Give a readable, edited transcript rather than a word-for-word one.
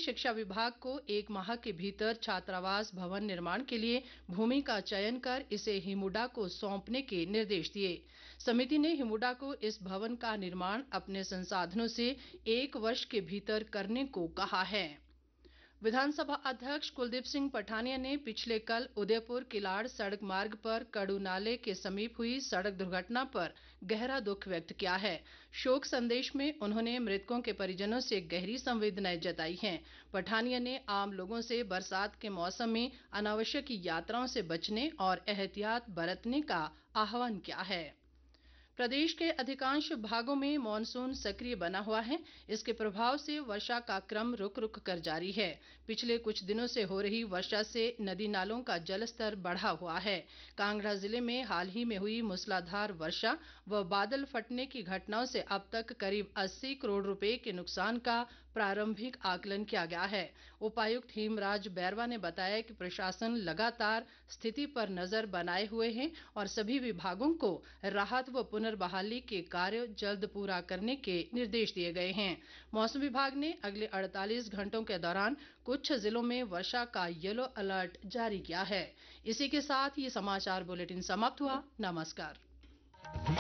शिक्षा विभाग को 1 माह के भीतर छात्रावास भवन निर्माण के लिए भूमि का चयन कर इसे हिमुडा को सौंपने के निर्देश दिए। समिति ने हिमुडा को इस भवन का निर्माण अपने संसाधनों से 1 वर्ष के भीतर करने को कहा है। विधानसभा अध्यक्ष कुलदीप सिंह पठानिया ने पिछले कल उदयपुर किलाड़ सड़क मार्ग पर कड़ू नाले के समीप हुई सड़क दुर्घटना पर गहरा दुख व्यक्त किया है। शोक संदेश में उन्होंने मृतकों के परिजनों से गहरी संवेदनाएं जताई हैं। पठानिया ने आम लोगों से बरसात के मौसम में अनावश्यक यात्राओं से बचने और एहतियात बरतने का आह्वान किया है। प्रदेश के अधिकांश भागों में मानसून सक्रिय बना हुआ है। इसके प्रभाव से वर्षा का क्रम रुक रुक कर जारी है। पिछले कुछ दिनों से हो रही वर्षा से नदी नालों का जलस्तर बढ़ा हुआ है। कांगड़ा जिले में हाल ही में हुई मूसलाधार वर्षा व बादल फटने की घटनाओं से अब तक करीब 80 करोड़ रुपए के नुकसान का प्रारंभिक आकलन किया गया है। उपायुक्त हेमराज बैरवा ने बताया कि प्रशासन लगातार स्थिति पर नजर बनाए हुए है और सभी विभागों को राहत व पुनर्बहाली के कार्य जल्द पूरा करने के निर्देश दिए गए हैं। मौसम विभाग ने अगले 48 घंटों के दौरान कुछ जिलों में वर्षा का येलो अलर्ट जारी किया है। इसी के साथ ये समाचार बुलेटिन समाप्त हुआ। नमस्कार।